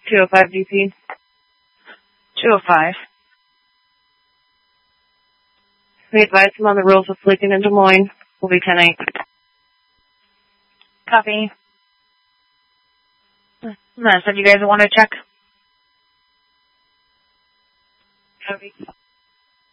205 DC. 205. We advise him on the rules of sleeping in Des Moines. Will be 10-8. Copy. So you guys want to check? Copy.